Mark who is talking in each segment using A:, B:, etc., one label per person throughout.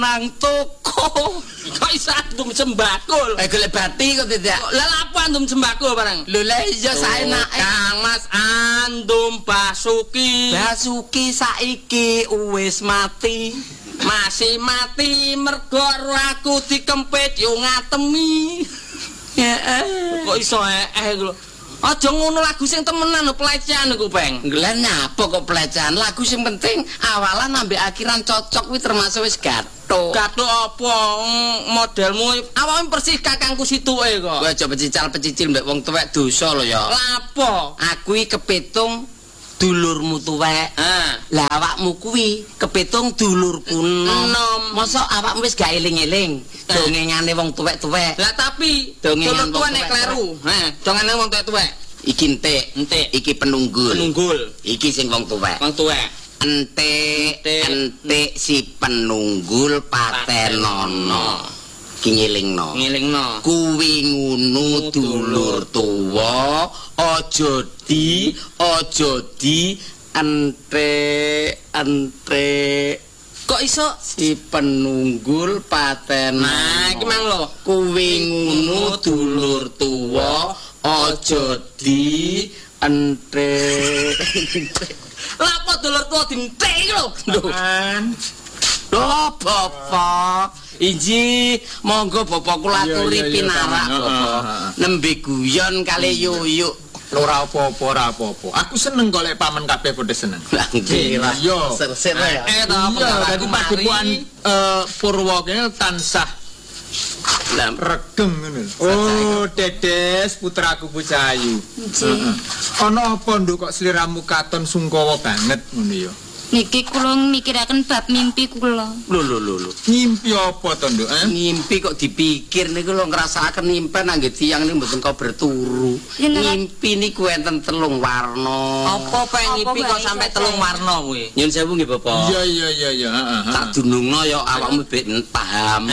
A: nang toko.
B: Kok iso antum sembako?
A: Golek bati kok tidak.
B: Lah apa antum sembako barang?
A: Lho lah iya saenake.
B: Kang Mas antum Basuki.
A: Basuki saiki wis mati.
B: Masih mati mergo aku dikempit yo ngatemi. Kok iso lho. Aja ngono lagu sing temenan pelecehan iku, Bang.
A: Nglen nyapa kok pelecehan? Lagu sing penting awalan ambek akhiran cocok kuwi termasuk wis gathuk.
B: Gathuk apa? Modelmu awakmu persis kakangku situke kok.
A: Kowe aja pecicil mbek wong tuwek dosa lho ya.
B: Lah apa?
A: Aku iki kepitung dulurmu tuwek. Lah awakmu kuwi kepitung dulurku enom. Mosok awakmu wis gak eling-eling dongengane wong tuwek-tuwek.
B: Lah tapi
A: dongengan
B: wong nek kleru. Dongengane wong tuwek-tuwek.
A: Iki entik, iki penunggul. Iki sing wong tuwek.
B: Wong tuwek.
A: Entik si penunggul patenono. Ki ngilingno. Kuwi ngunu dulur tuwa, aja di entek.
B: Kok iso
A: si penunggul patenono.
B: Nah, iki mang lho.
A: Kuwi ngunu dulur tuwa, aja di entek.
B: Lah apa dulur tuwa dintek iki lho.
A: Lho bapak. Inji monggo bapak kula aturi pinarak bapak. Nembe guyon kali yuyuk.
C: Ora apa-apa. Aku seneng golek paman kabeh padha seneng.
A: Lah nggih.
C: Yo.
A: Ser-ser ya.
C: Dadi padukuan Purwa kene tansah regeng ngono. Oh, Dedes putraku Bucayu. Ana apa nduk kok sliramu katon sungkawa banget ngono ya?
D: Niki kula mikiraken bab mimpi kula.
A: Lho.
C: Ngimpi apa to, Nduk?
A: Ngimpi kok dipikir niku lho ngrasakaken nyimpen nggih tiyang niku mboten kok berturu. Ngimpi niku enten telung warna.
B: Apa pengen ngimpi kok sampai telung warna kuwi?
A: Nyun sewu nggih, Bapak.
C: Iya, heeh.
A: Tak dunungno ya awakmu ben paham.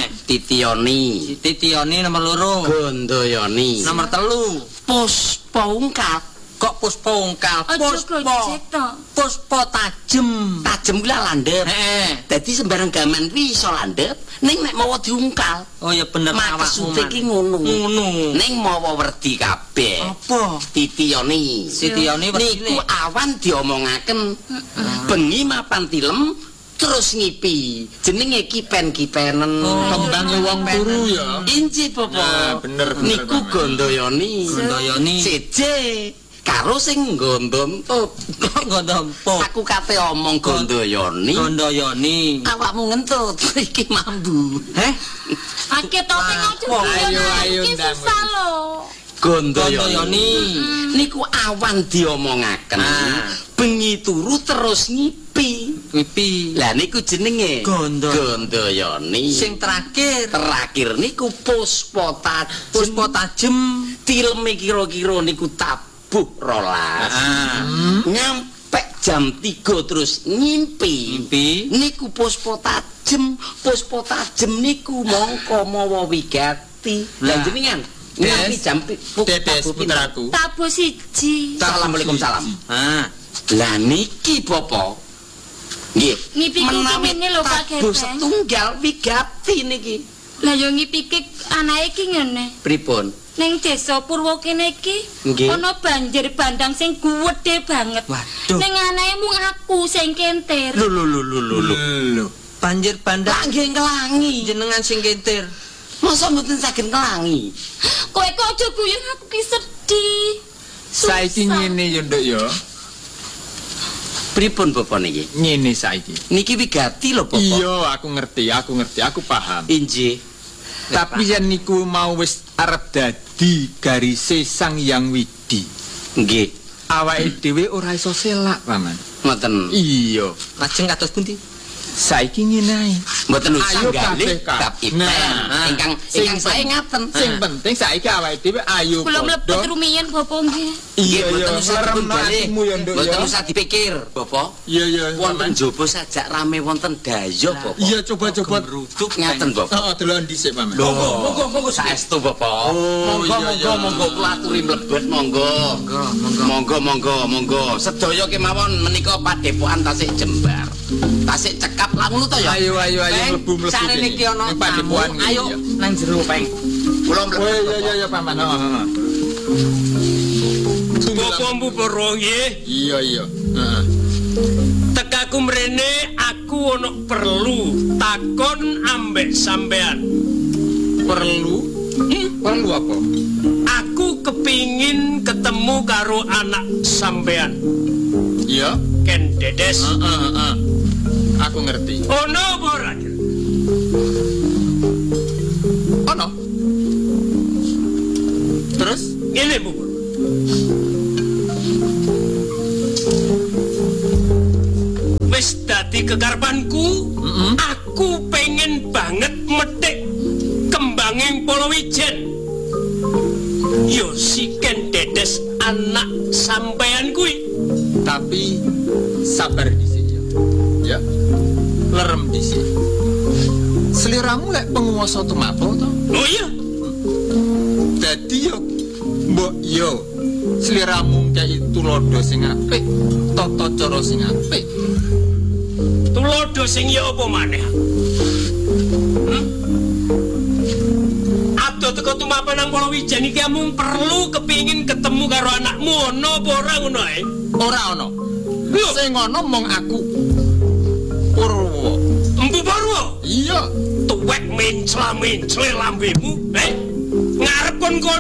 A: Titioni
B: nomor 2.
A: Gondoyoni
B: nomor 3.
A: Puspa ungkap.
B: Kok puspa ungkal? Puspa tajem
A: kuwi landhep. Dadi sembarang gaman kuwi iso landhep ning nek mawa diungkal.
B: Oh ya bener
A: awakmu iki ngono. Ning mawa werdi kabeh.
B: Apa?
A: Titioni niku awan diomongaken bengi mapan tilem terus ngipi. Jenenge kipen-kipenen.
C: Kembange wong turu ya.
A: Inci Bapak.
C: Bener.
A: Niku Gondoyoni. Seje karo sing nggondompuk.
B: Nggondompuk.
A: Aku kate omong Gondoyoni. Awakmu ngentut iki mambu.
D: Akeh to sing
C: ayo
D: susah lho.
A: Gondoyoni niku awan diomongaken. Bengi turu terus ngipi. Lah niku jenenge Gondoyoni.
B: Sing terakhir
A: niku Puspa tajem. Tileme kira-kira niku tabuh 12. Nyampe jam 3 terus ngimpi. Niku Puspa tajem niku mongko mawa wigati. Lah jenengan nganti jam
C: Dedes putraku.
D: Tabuh 1.
A: Assalamualaikum salam. Lah niki Bapak. Nggih.
D: Menawi ngene lho Pak Gepeng.
A: Setunggal wigati niki.
D: Lah yo ngipike anake iki ngene.
A: Pripun?
D: Ning desa Purwa kene iki ana banjir bandang sing gedhe banget. Ning anake mung aku sing kentir.
A: Lho.
B: Banjir bandang
A: nggih ngelangi
B: jenengan sing kentir.
A: Masa mboten saged ngelangi?
D: Kowe kok aja guyon aku ki sedih.
C: Saiki ngene ya, Nduk ya.
A: Pripun Bapak niki?
C: Ngene saiki.
A: Niki wigati lho Bapak.
C: Iya, aku ngerti, aku paham.
A: Injih.
C: Tapi yen niku mau wis arep dadi garise Sang Hyang Widi.
A: Nggih.
C: Awake dhewe ora iso selak, Paman.
A: Ngoten.
C: Iya.
B: Lajeng kados pundi?
C: Saiki ngene ae.
A: Mboten usah galih bab
C: Nah,
A: ingkang saya ngaten.
C: Sing penting saiki awake dhewe ayo
D: padha. Kula mlebet rumiyin Bapak nggih.
C: Iya,
A: mboten usah
C: atimu ya, Nduk ya.
A: Mboten usah dipikir, Bapak.
C: Iya.
A: Wonten jaba sajak rame wonten dayo, Bapak.
C: Iya, coba
A: Ruduk ngaten, Bapak.
C: Heeh, delok dhisik, Paman.
A: Monggo saestu, Bapak. Monggo kula aturi mlebet, monggo. Sedaya kemawon menika padepokan Tasik Jembar. Tasik Cekak cekap lak ngono to ya.
C: Ayo mlebu.
A: Sarene iki ana tamu.
C: Padipuan.
A: Ayo nang jero, Peng.
C: Kula mlebu. Oh iya paman. Heeh.
E: Bapakmu perong nggih.
C: Iya. Heeh.
E: Tekaku mrene aku ono perlu takon ambek sampean.
C: Perlu apa?
E: Aku kepingin ketemu karo anak sampean.
C: Iya.
E: Ken Dedes.
C: Heeh. Aku ngerti.
E: Ono apa ora?
C: Ono. Terus?
E: Ngene Bu. Wis dadi kekarepanku, aku pengen banget metik kembanging Polowijen. Yo si Ken Dedes anak sampean kuwi.
C: Tapi sabar dhisik ya. Lerem dhisik. Seliramu lek penguasa tumapo to?
E: Oh iya.
C: Dadi yo mbok yo seliramu kaya tulodo sing apik, tata cara sing apik.
E: Tulodo sing ya apa maneh? Ado teko tumapan nang Polowijen iki mung perlu kepingin ketemu karo anakmu ono apa ora ngono ae?
C: Ora ono. Sing ono mung aku. Purwo.
E: Empu Purwo?
C: Iya.
E: Tuwek mencla-mencle lambemu, ngarep kon